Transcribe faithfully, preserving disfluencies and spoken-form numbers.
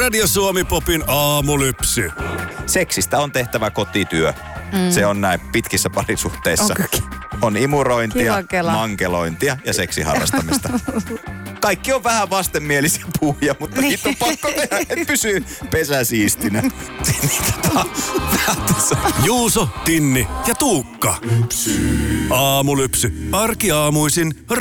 Radio Suomi Popin aamulypsy. Seksistä on tehtävä kotityö. Mm. Se on näin pitkissä parisuhteissa. Okay. On imurointia, Kiva mankelointia ja seksiharrastamista. Kaikki on vähän vastenmielisiä puhuja, mutta niin. Niitä on pakko tehdä, että pysyy pesä siistinä. Juuso, Tinni ja Tuukka. Aamulypsy. Arkiaamuisin